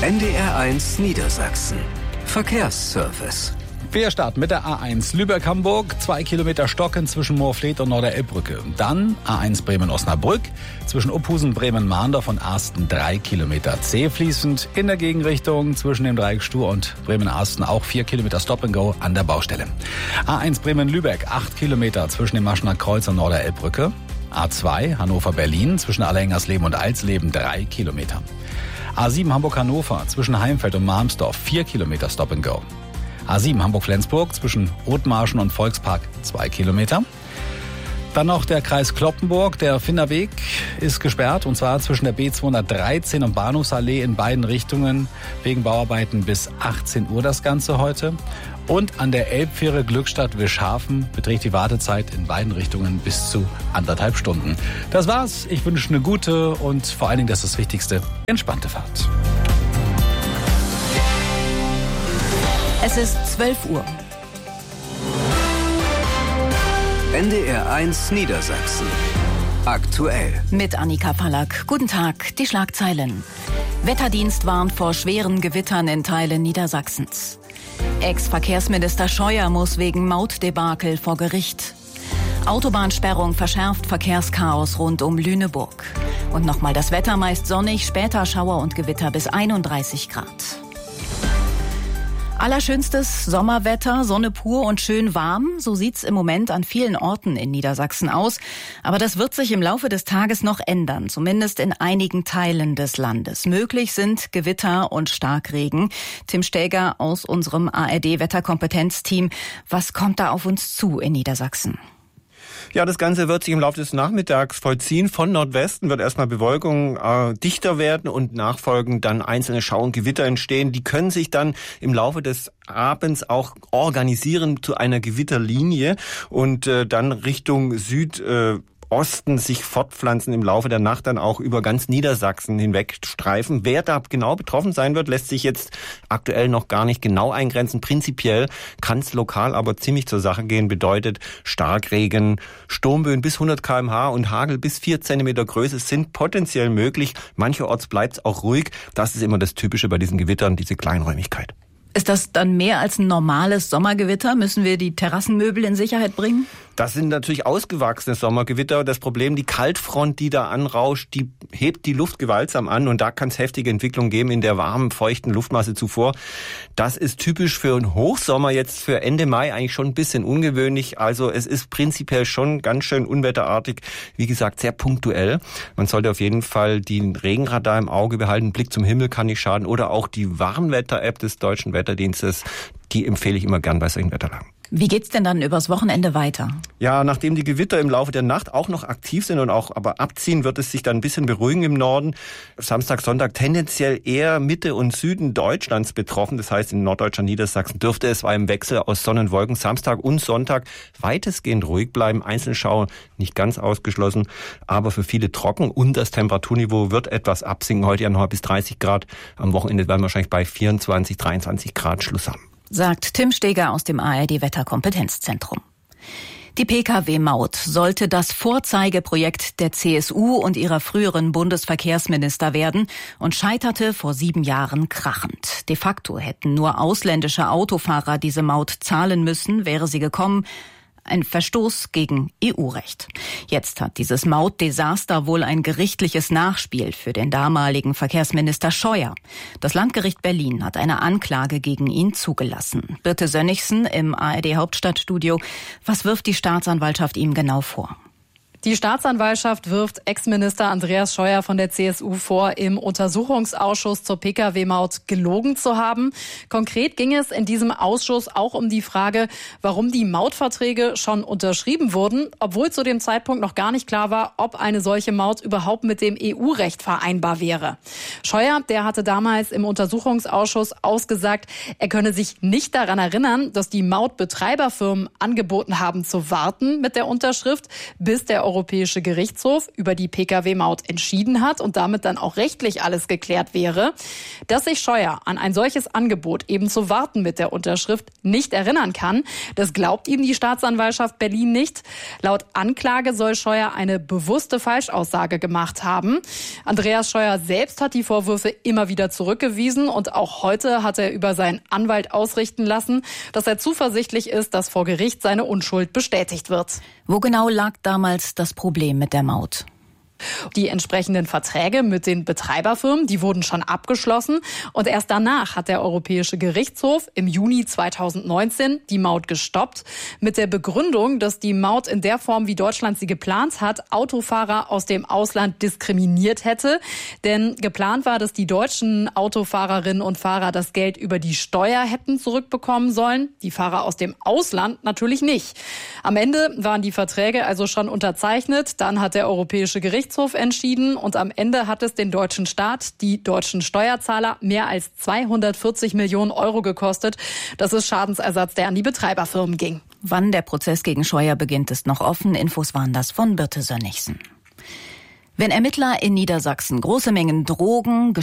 NDR1 Niedersachsen. Verkehrsservice. Wir starten mit der A1 Lübeck-Hamburg, 2 Kilometer Stocken zwischen Moorfleet und Norderelbbrücke. Dann A1 Bremen-Osnabrück, zwischen Uphusen, Bremen-Mahndorf und Arsten 3 Kilometer zäh fließend. In der Gegenrichtung zwischen dem Dreieck Stur und Bremen-Arsten auch 4 Kilometer Stop-and-Go an der Baustelle. A1 Bremen-Lübeck, 8 Kilometer zwischen dem Maschener Kreuz und Norderelbbrücke. A2 Hannover-Berlin, zwischen Allerhengersleben und Alsleben 3 Kilometer. A7 Hamburg-Hannover, zwischen Heimfeld und Malmsdorf 4 Kilometer Stop-and-Go. A7 Hamburg-Flensburg zwischen Othmarschen und Volkspark 2 Kilometer. Dann noch der Kreis Cloppenburg. Der Finderweg ist gesperrt und zwar zwischen der B213 und Bahnhofsallee in beiden Richtungen wegen Bauarbeiten bis 18 Uhr das Ganze heute. Und an der Elbfähre Glückstadt-Wischhafen beträgt die Wartezeit in beiden Richtungen bis zu 1,5 Stunden. Das war's. Ich wünsche eine gute und vor allen Dingen, das ist das Wichtigste, entspannte Fahrt. Es ist 12 Uhr. NDR1 Niedersachsen. Aktuell. Mit Annika Pallack. Guten Tag, die Schlagzeilen. Wetterdienst warnt vor schweren Gewittern in Teilen Niedersachsens. Ex-Verkehrsminister Scheuer muss wegen Mautdebakel vor Gericht. Autobahnsperrung verschärft Verkehrschaos rund um Lüneburg. Und nochmal das Wetter, meist sonnig, später Schauer und Gewitter bis 31 Grad. Allerschönstes Sommerwetter, Sonne pur und schön warm. So sieht's im Moment an vielen Orten in Niedersachsen aus. Aber das wird sich im Laufe des Tages noch ändern, zumindest in einigen Teilen des Landes. Möglich sind Gewitter und Starkregen. Tim Stäger aus unserem ARD-Wetterkompetenzteam. Was kommt da auf uns zu in Niedersachsen? Ja, das Ganze wird sich im Laufe des Nachmittags vollziehen. Von Nordwesten wird erstmal Bewölkung dichter werden und nachfolgend dann einzelne Schauer und Gewitter entstehen. Die können sich dann im Laufe des Abends auch organisieren zu einer Gewitterlinie und dann Richtung Südosten sich fortpflanzen, im Laufe der Nacht dann auch über ganz Niedersachsen hinweg streifen. Wer da genau betroffen sein wird, lässt sich jetzt aktuell noch gar nicht genau eingrenzen. Prinzipiell kann es lokal aber ziemlich zur Sache gehen. Bedeutet Starkregen, Sturmböen bis 100 km/h und Hagel bis 4 Zentimeter Größe sind potenziell möglich. Mancherorts bleibt es auch ruhig. Das ist immer das Typische bei diesen Gewittern, diese Kleinräumigkeit. Ist das dann mehr als ein normales Sommergewitter? Müssen wir die Terrassenmöbel in Sicherheit bringen? Das sind natürlich ausgewachsene Sommergewitter. Das Problem, die Kaltfront, die da anrauscht, die hebt die Luft gewaltsam an und da kann es heftige Entwicklungen geben in der warmen, feuchten Luftmasse zuvor. Das ist typisch für einen Hochsommer, jetzt für Ende Mai eigentlich schon ein bisschen ungewöhnlich. Also es ist prinzipiell schon ganz schön unwetterartig, wie gesagt, sehr punktuell. Man sollte auf jeden Fall den Regenradar im Auge behalten, ein Blick zum Himmel kann nicht schaden oder auch die Warnwetter-App des Deutschen Wetterdienstes, die empfehle ich immer gern bei solchen Wetterlagen. Wie geht's denn dann übers Wochenende weiter? Ja, nachdem die Gewitter im Laufe der Nacht auch noch aktiv sind und auch aber abziehen, wird es sich dann ein bisschen beruhigen im Norden. Samstag, Sonntag tendenziell eher Mitte und Süden Deutschlands betroffen. Das heißt, in Norddeutschland, Niedersachsen dürfte es bei einem Wechsel aus Sonne und Wolken Samstag und Sonntag weitestgehend ruhig bleiben. Einzelschauer nicht ganz ausgeschlossen, aber für viele trocken und das Temperaturniveau wird etwas absinken. Heute ja noch bis 30 Grad. Am Wochenende werden wir wahrscheinlich bei 24, 23 Grad Schluss haben. Sagt Tim Steger aus dem ARD-Wetterkompetenzzentrum. Die Pkw-Maut sollte das Vorzeigeprojekt der CSU und ihrer früheren Bundesverkehrsminister werden und scheiterte vor 7 Jahren krachend. De facto hätten nur ausländische Autofahrer diese Maut zahlen müssen, wäre sie gekommen. Ein Verstoß gegen EU-Recht. Jetzt hat dieses Mautdesaster wohl ein gerichtliches Nachspiel für den damaligen Verkehrsminister Scheuer. Das Landgericht Berlin hat eine Anklage gegen ihn zugelassen. Birte Sönnigsen im ARD-Hauptstadtstudio. Was wirft die Staatsanwaltschaft ihm genau vor? Die Staatsanwaltschaft wirft Ex-Minister Andreas Scheuer von der CSU vor, im Untersuchungsausschuss zur Pkw-Maut gelogen zu haben. Konkret ging es in diesem Ausschuss auch um die Frage, warum die Mautverträge schon unterschrieben wurden, obwohl zu dem Zeitpunkt noch gar nicht klar war, ob eine solche Maut überhaupt mit dem EU-Recht vereinbar wäre. Scheuer, der hatte damals im Untersuchungsausschuss ausgesagt, er könne sich nicht daran erinnern, dass die Mautbetreiberfirmen angeboten haben zu warten mit der Unterschrift, bis der Europäische Gerichtshof über die Pkw-Maut entschieden hat und damit dann auch rechtlich alles geklärt wäre. Dass sich Scheuer an ein solches Angebot, eben zu warten mit der Unterschrift, nicht erinnern kann, das glaubt ihm die Staatsanwaltschaft Berlin nicht. Laut Anklage soll Scheuer eine bewusste Falschaussage gemacht haben. Andreas Scheuer selbst hat die Vorwürfe immer wieder zurückgewiesen und auch heute hat er über seinen Anwalt ausrichten lassen, dass er zuversichtlich ist, dass vor Gericht seine Unschuld bestätigt wird. Wo genau lag damals das Problem mit der Maut? Die entsprechenden Verträge mit den Betreiberfirmen, die wurden schon abgeschlossen. Und erst danach hat der Europäische Gerichtshof im Juni 2019 die Maut gestoppt. Mit der Begründung, dass die Maut in der Form, wie Deutschland sie geplant hat, Autofahrer aus dem Ausland diskriminiert hätte. Denn geplant war, dass die deutschen Autofahrerinnen und Fahrer das Geld über die Steuer hätten zurückbekommen sollen. Die Fahrer aus dem Ausland natürlich nicht. Am Ende waren die Verträge also schon unterzeichnet. Dann hat der Europäische Gerichtshof entschieden und am Ende hat es den deutschen Staat, die deutschen Steuerzahler mehr als 240 Millionen Euro gekostet. Das ist Schadensersatz, der an die Betreiberfirmen ging. Wann der Prozess gegen Scheuer beginnt, ist noch offen. Infos waren das von Birte Sönnigsen. Wenn Ermittler in Niedersachsen große Mengen Drogen,